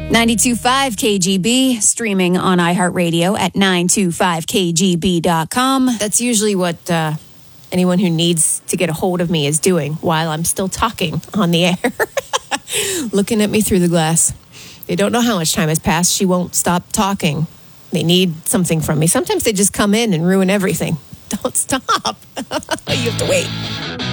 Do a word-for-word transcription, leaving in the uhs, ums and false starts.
ninety-two point five K G B, streaming on iHeartRadio at nine two five K G B dot com. That's usually what uh, anyone who needs to get a hold of me is doing while I'm still talking on the air. Looking at me through the glass. They don't know how much time has passed. She won't stop talking. They need something from me. Sometimes they just come in and ruin everything. Don't stop. You have to wait.